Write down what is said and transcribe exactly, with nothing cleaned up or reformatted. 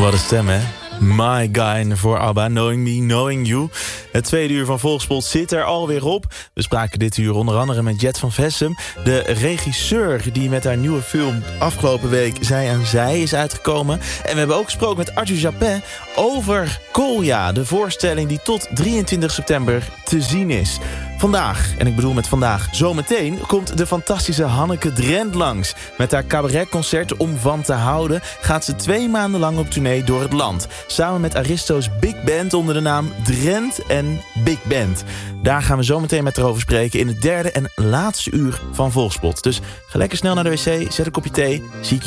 Wat een stem, hè? My Guy voor ABBA, Knowing Me, Knowing You. Het tweede uur van Volksspot zit er alweer op. We spraken dit uur onder andere met Jet van Vessem, de regisseur die met haar nieuwe film afgelopen week Zij aan Zij is uitgekomen. En we hebben ook gesproken met Arthur Japin over Kolja, de voorstelling die tot drieëntwintig september te zien is. Vandaag, en ik bedoel met vandaag zometeen, komt de fantastische Hanneke Drent langs. Met haar cabaretconcert Om Van te Houden gaat ze twee maanden lang op tournee door het land. Samen met Aristo's Big Band onder de naam Drent en Big Band. Daar gaan we zometeen met haar over spreken in het derde en laatste uur van Volksspot. Dus ga lekker snel naar de wc, zet een kopje thee, zie ik je